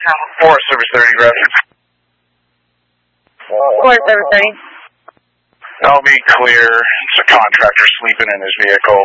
Forest Service 30, Gretchen. Forest Service 30. That'll be clear. It's a contractor sleeping in his vehicle.